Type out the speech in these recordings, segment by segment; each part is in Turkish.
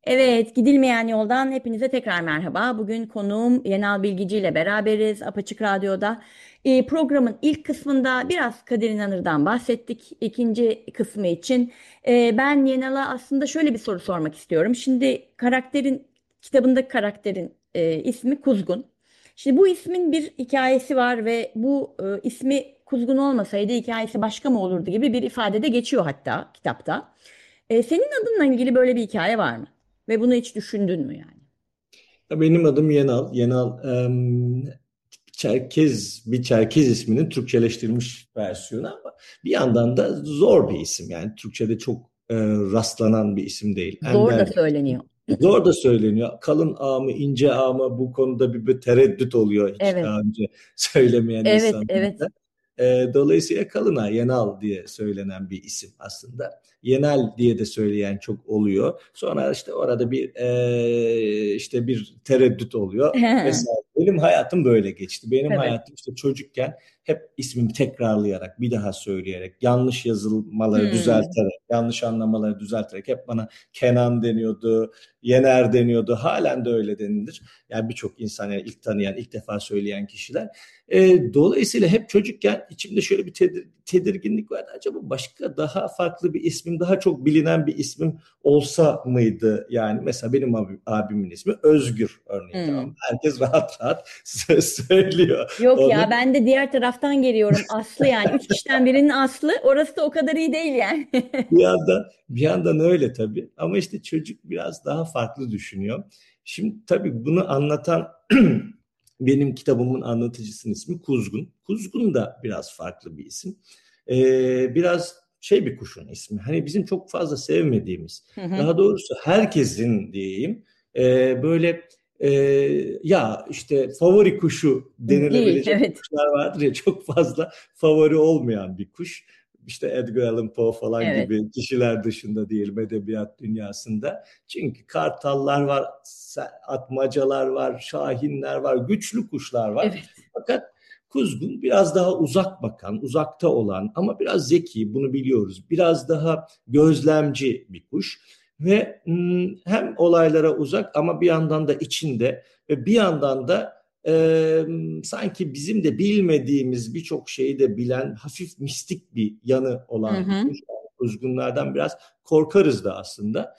Evet, gidilmeyen yoldan hepinize tekrar merhaba. Bugün konuğum Yenal Bilgici ile beraberiz Apaçık Radyo'da. Programın ilk kısmında biraz Kadir İnanır'dan bahsettik. İkinci kısmı için ben Yenal'a aslında şöyle bir soru sormak istiyorum. Şimdi kitabındaki karakterin ismi Kuzgun. Şimdi bu ismin bir hikayesi var ve bu ismi Kuzgun olmasaydı hikayesi başka mı olurdu gibi bir ifade de geçiyor hatta kitapta. Senin adınla ilgili böyle bir hikaye var mı? Ve bunu hiç düşündün mü yani? Benim adım Yenal. Yenal bir Çerkez isminin Türkçeleştirilmiş versiyonu ama bir yandan da zor bir isim. Yani Türkçe'de çok rastlanan bir isim değil. Zor da Ender bir söyleniyor. isim. Zor da söyleniyor. Kalın A mı, ince A mı bu konuda bir tereddüt oluyor hiç Evet, daha önce söylemeyen evet, insanlarda. evet. Dolayısıyla Kalın A, Yenal diye söylenen bir isim aslında. Yenal diye de söyleyen çok oluyor. Sonra işte orada işte bir tereddüt oluyor vesaire. Benim hayatım böyle geçti. Benim Tabii. hayatım işte çocukken hep ismimi tekrarlayarak, bir daha söyleyerek, yanlış yazılmaları Hmm. düzelterek, yanlış anlamaları düzelterek hep bana Kenan deniyordu, Yener deniyordu. Halen de öyle denilir. Yani birçok insan, yani ilk tanıyan, ilk defa söyleyen kişiler. Dolayısıyla hep çocukken içimde şöyle bir tedirginlik vardı. Acaba başka daha farklı bir ismim, daha çok bilinen bir ismim olsa mıydı? Yani mesela benim abimin ismi Özgür örneğin, tamam mı? Hmm. Herkes rahat rahat söylüyor Yok onu. ya ben de diğer taraftan geliyorum. Aslı yani. Üç kişiden birinin Aslı. Orası da o kadar iyi değil yani. Bir yandan öyle tabii. Ama işte çocuk biraz daha farklı düşünüyor. Şimdi tabii bunu anlatan benim kitabımın anlatıcısının ismi Kuzgun. Kuzgun da biraz farklı bir isim. Biraz şey bir kuşun ismi. Hani bizim çok fazla sevmediğimiz, Hı hı. daha doğrusu herkesin diyeyim, böyle e, ya işte favori kuşu Değil. denilebilecek Evet. kuşlar vardır ya, çok fazla favori olmayan bir kuş. İşte Edgar Allan Poe falan Evet. gibi kişiler dışında diyelim edebiyat dünyasında. Çünkü kartallar var, atmacalar var, şahinler var, güçlü kuşlar var. Evet. Fakat kuzgun biraz daha uzak bakan, uzakta olan ama biraz zeki, bunu biliyoruz. Biraz daha gözlemci bir kuş ve hem olaylara uzak ama bir yandan da içinde ve bir yandan da sanki bizim de bilmediğimiz birçok şeyi de bilen hafif mistik bir yanı Hı olan bir hı. kuş. Yani kuzgunlardan biraz korkarız da aslında.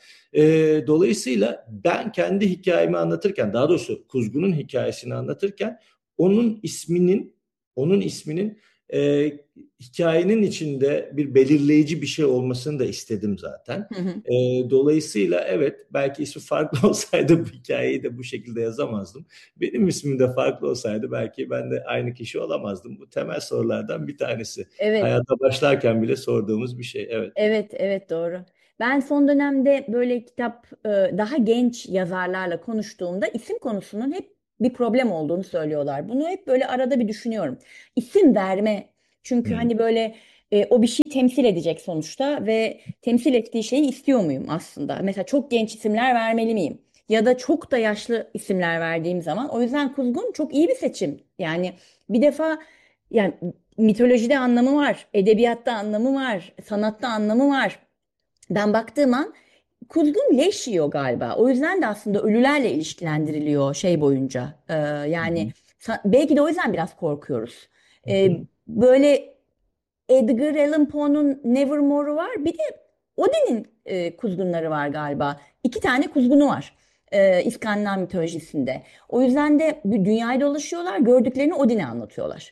Dolayısıyla ben kendi hikayemi anlatırken, daha doğrusu kuzgunun hikayesini anlatırken onun isminin onun isminin e, hikayenin içinde bir belirleyici bir şey olmasını da istedim zaten. Hı hı. Dolayısıyla evet, belki ismi farklı olsaydı bu hikayeyi de bu şekilde yazamazdım. Benim ismim de farklı olsaydı belki ben de aynı kişi olamazdım. Bu temel sorulardan bir tanesi. Evet. Hayata başlarken bile sorduğumuz bir şey. Evet. Evet, evet doğru. Ben son dönemde böyle daha genç yazarlarla konuştuğumda isim konusunun hep bir problem olduğunu söylüyorlar. Bunu hep böyle arada bir düşünüyorum. İsim verme çünkü Hmm. hani böyle o bir şey temsil edecek sonuçta ve temsil ettiği şeyi istiyor muyum aslında? Mesela çok genç isimler vermeli miyim? Ya da çok da yaşlı isimler verdiğim zaman o yüzden Kuzgun çok iyi bir seçim. Yani bir defa yani mitolojide anlamı var, edebiyatta anlamı var, sanatta anlamı var. Ben baktığım an kuzgun leş yiyor galiba. O yüzden de aslında ölülerle ilişkilendiriliyor şey boyunca. Hı Yani hı. belki de o yüzden biraz korkuyoruz. Hı Ee, hı. Böyle Edgar Allan Poe'nun Nevermore'u var. Bir de Odin'in kuzgunları var galiba. İki tane kuzgunu var İskandinav mitolojisinde. O yüzden de bir dünyayı dolaşıyorlar, gördüklerini Odin'e anlatıyorlar.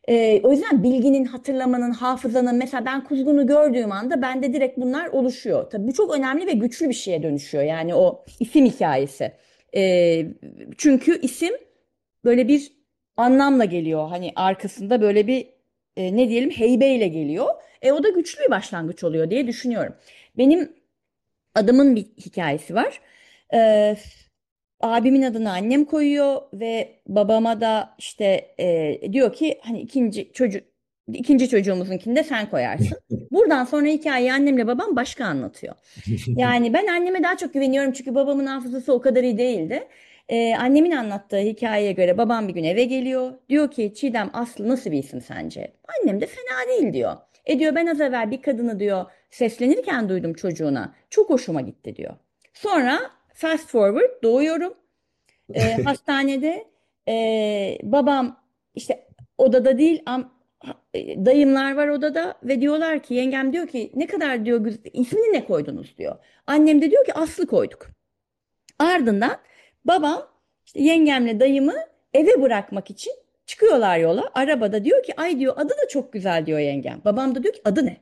O yüzden bilginin, hatırlamanın, hafızanın mesela ben kuzgunu gördüğüm anda bende direkt bunlar oluşuyor. Tabii bu çok önemli ve güçlü bir şeye dönüşüyor. Yani o isim hikayesi. E, Çünkü isim böyle bir anlamla geliyor. Hani arkasında böyle bir ne diyelim heybeyle geliyor. O da güçlü bir başlangıç oluyor diye düşünüyorum. Benim adımın bir hikayesi var. E, Abimin adını annem koyuyor ve babama da işte diyor ki hani ikinci çocuğumuzunkini de sen koyarsın. Buradan sonra hikayeyi annemle babam başka anlatıyor. Yani ben anneme daha çok güveniyorum çünkü babamın hafızası o kadar iyi değildi. Annemin anlattığı hikayeye göre babam bir gün eve geliyor. Diyor ki Çiğdem Aslı nasıl bir isim sence? Annem de fena değil diyor. Diyor ben az evvel bir kadını diyor seslenirken duydum çocuğuna. Çok hoşuma gitti diyor. Sonra fast forward doğuyorum. Hastanede babam işte odada değil dayımlar var odada ve diyorlar ki yengem diyor ki ne kadar diyor ismini ne koydunuz diyor. Annem de diyor ki Aslı koyduk. Ardından babam işte yengemle dayımı eve bırakmak için çıkıyorlar yola. Arabada diyor ki ay diyor adı da çok güzel diyor yengem. Babam da diyor ki adı ne?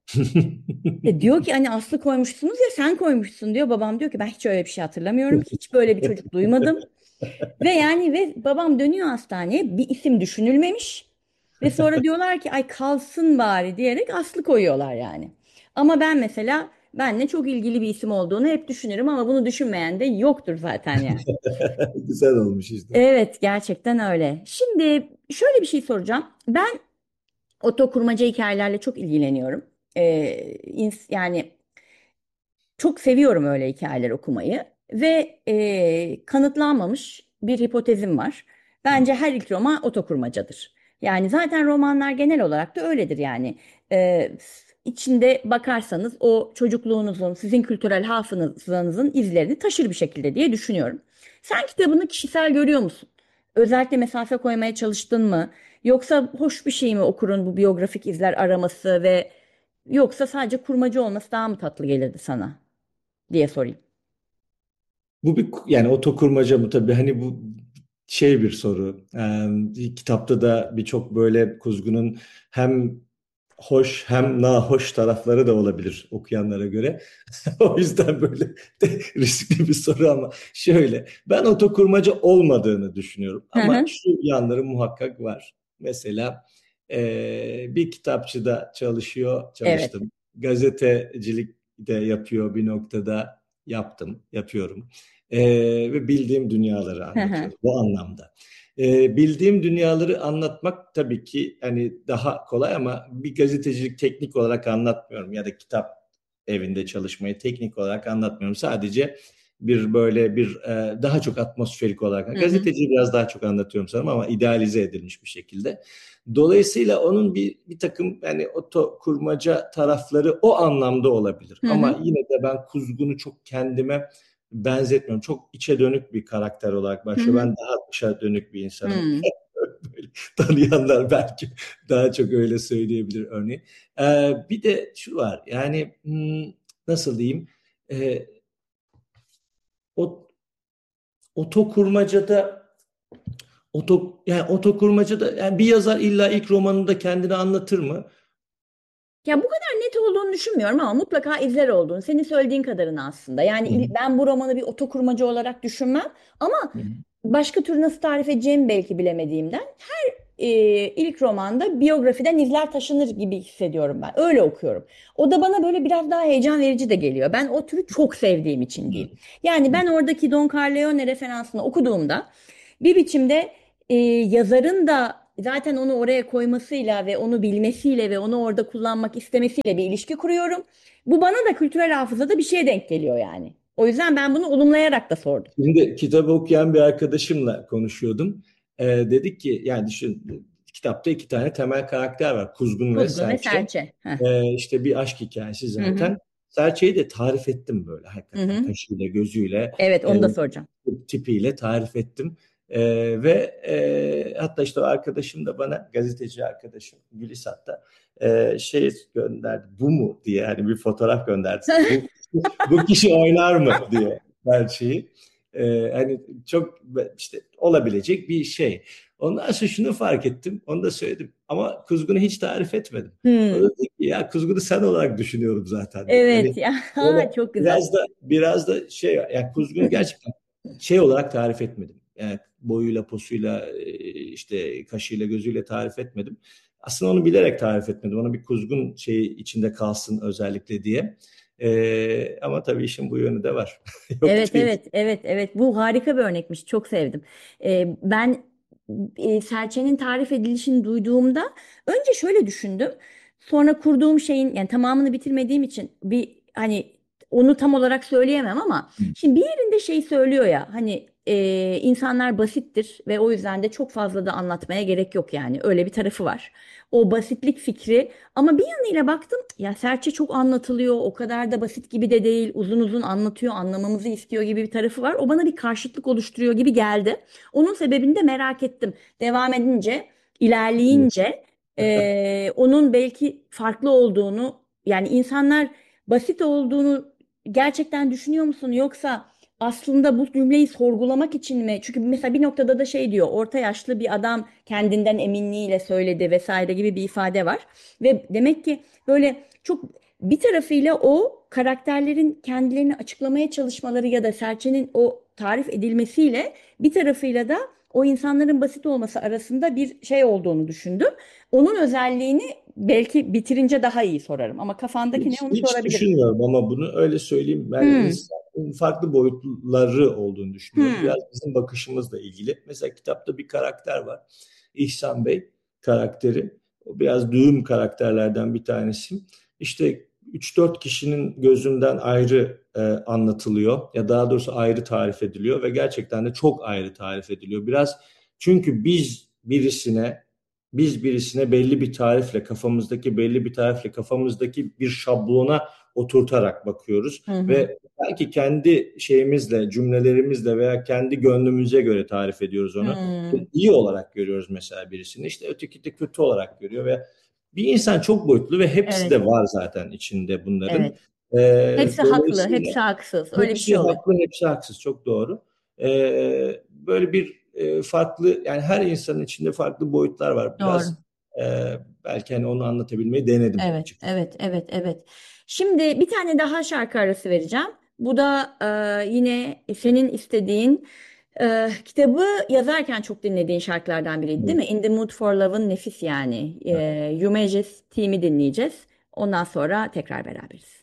Diyor ki hani Aslı koymuşsunuz ya sen koymuşsun diyor. Babam diyor ki ben hiç öyle bir şey hatırlamıyorum. Hiç böyle bir çocuk duymadım. Ve babam dönüyor hastaneye bir isim düşünülmemiş. Ve sonra diyorlar ki ay kalsın bari diyerek Aslı koyuyorlar yani. Ama ben mesela benle çok ilgili bir isim olduğunu hep düşünürüm ama bunu düşünmeyen de yoktur zaten yani. Güzel olmuş işte. Evet gerçekten öyle. Şimdi şöyle bir şey soracağım. Ben otokurmaca hikayelerle çok ilgileniyorum. Yani çok seviyorum öyle hikayeler okumayı ve kanıtlanmamış bir hipotezim var. Bence her ilk roman otokurmacadır. Yani zaten romanlar genel olarak da öyledir yani. E, içinde bakarsanız o çocukluğunuzun, sizin kültürel hafızanızın izlerini taşır bir şekilde diye düşünüyorum. Sen kitabını kişisel görüyor musun? Özellikle mesafe koymaya çalıştın mı? Yoksa hoş bir şey mi okurun bu biyografik izler araması ve yoksa sadece kurmacı olması daha mı tatlı gelirdi sana diye sorayım. Bu bir yani otokurmaca mı tabii hani bu şey bir soru. Kitapta da birçok böyle Kuzgun'un hem hoş hem nahoş tarafları da olabilir okuyanlara göre. O yüzden böyle de riskli bir soru ama şöyle ben otokurmaca olmadığını düşünüyorum Hı ama hı. şu yanları muhakkak var. Mesela bir kitapçıda Evet. çalıştım. Gazetecilik de yapıyor bir noktada yapıyorum. Ve bildiğim dünyaları Hı hı. anlatıyorum bu anlamda. Bildiğim dünyaları anlatmak tabii ki hani daha kolay ama bir gazetecilik teknik olarak anlatmıyorum ya da kitap evinde çalışmayı teknik olarak anlatmıyorum. Sadece daha çok atmosferik olarak. Hı hı. Gazeteciyi biraz daha çok anlatıyorum sanırım ama idealize edilmiş bir şekilde. Dolayısıyla onun bir takım yani oto kurmaca tarafları o anlamda olabilir. Hı hı. Ama yine de ben Kuzgun'u çok kendime benzetmiyorum. Çok içe dönük bir karakter olarak Hı başlıyor. hı. Ben daha dışa dönük bir insanım. Hı. Böyle tanıyanlar belki daha çok öyle söyleyebilir örneğin. Bir de şu var yani nasıl diyeyim Ee, o otokurmacada yani otokurmacada yani bir yazar illa ilk romanında kendini anlatır mı? Ya bu kadar net olduğunu düşünmüyorum ama mutlaka izler olduğunu, senin söylediğin kadarını aslında. Yani Hı hı. ben bu romanı bir otokurmacı olarak düşünmem ama Hı hı. başka türlü nasıl tarif edeceğimi belki bilemediğimden e, ilk romanda biyografiden izler taşınır gibi hissediyorum ben. Öyle okuyorum. O da bana böyle biraz daha heyecan verici de geliyor. Ben o türü çok sevdiğim için diyeyim. Yani ben oradaki Don Corleone referansını okuduğumda bir biçimde yazarın da zaten onu oraya koymasıyla ve onu bilmesiyle ve onu orada kullanmak istemesiyle bir ilişki kuruyorum. Bu bana da kültürel hafızada bir şeye denk geliyor yani. O yüzden ben bunu olumlayarak da sordum. Şimdi kitabı okuyan bir arkadaşımla konuşuyordum. Dedik ki yani düşün kitapta iki tane temel karakter var. Kuzgun ve Kuzgun ve Serçe. Serçe. Heh. İşte bir aşk hikayesi Hı hı. zaten. Serçe'yi de tarif ettim böyle Hı hakikaten hı. kaşıyla gözüyle Evet e, onu da soracağım. tipiyle tarif ettim. Hatta işte o arkadaşım da bana gazeteci arkadaşım Gülis hatta şey gönderdi bu mu diye hani bir fotoğraf gönderdi. Bu kişi oynar mı diye Serçe'yi. Hani çok işte olabilecek bir şey. Ondan sonra şunu fark ettim. Onu da söyledim. Ama Kuzgun'u hiç tarif etmedim. O da Hmm. dedi ki ya Kuzgun'u sen olarak düşünüyorum zaten dedi. Hani Evet ya böyle çok güzel. biraz da şey var. Yani Kuzgun'u gerçekten şey olarak tarif etmedim. Yani boyuyla, posuyla, işte kaşıyla, gözüyle tarif etmedim. Aslında onu bilerek tarif etmedim. Ona bir Kuzgun şeyi içinde kalsın özellikle diye. Ama tabii işin bu yönü de var. Yok Evet değil. evet evet evet bu harika bir örnekmiş çok sevdim. Ben serçenin tarif edilişini duyduğumda önce şöyle düşündüm. Sonra kurduğum şeyin yani tamamını bitirmediğim için bir hani onu tam olarak söyleyemem ama şimdi bir yerinde şey söylüyor ya hani insanlar basittir ve o yüzden de çok fazla da anlatmaya gerek yok yani. Öyle bir tarafı var. O basitlik fikri ama bir yanıyla baktım ya Serçe çok anlatılıyor. O kadar da basit gibi de değil. Uzun uzun anlatıyor, anlamamızı istiyor gibi bir tarafı var. O bana bir karşıtlık oluşturuyor gibi geldi. Onun sebebini de merak ettim. Devam edince, ilerleyince onun belki farklı olduğunu yani insanlar basit olduğunu gerçekten düşünüyor musun? Yoksa aslında bu cümleyi sorgulamak için mi? Çünkü mesela bir noktada da şey diyor, orta yaşlı bir adam kendinden eminliğiyle söyledi vesaire gibi bir ifade var. Ve demek ki böyle çok bir tarafıyla o karakterlerin kendilerini açıklamaya çalışmaları ya da Serçe'nin o tarif edilmesiyle bir tarafıyla da o insanların basit olması arasında bir şey olduğunu düşündüm. Onun özelliğini belki bitirince daha iyi sorarım ama kafandaki ne onu Hiç sorabilirim. düşünmüyorum ama bunu öyle söyleyeyim. Ben Hmm, insanın farklı boyutları olduğunu düşünüyorum. hmm, Biraz bizim bakışımızla ilgili. Mesela kitapta bir karakter var. İhsan Bey karakteri. O biraz düğüm karakterlerden bir tanesi. İşte 3-4 kişinin gözünden ayrı anlatılıyor. Ya daha doğrusu ayrı tarif ediliyor ve gerçekten de çok ayrı tarif ediliyor. Biraz çünkü biz birisine belli bir tarifle, kafamızdaki bir şablona oturtarak bakıyoruz hı hı, ve belki kendi şeyimizle, cümlelerimizle veya kendi gönlümüze göre tarif ediyoruz onu. hmm. İyi olarak görüyoruz mesela birisini, işte öteki de kötü olarak görüyor ve bir insan çok boyutlu ve hepsi Evet, de var zaten içinde bunların. evet. Hepsi haklı, Dolayısıyla hepsi haksız. Öyle bir hepsi şey oluyor. haklı, hepsi haksız. Çok doğru. Böyle bir farklı, yani her insanın içinde farklı boyutlar var. Doğru. Biraz belki hani onu anlatabilmeyi denedim Evet, açıkçası. evet, evet, evet. Şimdi bir tane daha şarkı arası vereceğim. Bu da yine senin istediğin kitabı yazarken çok dinlediğin şarkılardan biriydi, değil Evet. mi? In the Mood for Love'ın nefis yani. You Majesty Team'i dinleyeceğiz. Ondan sonra tekrar beraberiz.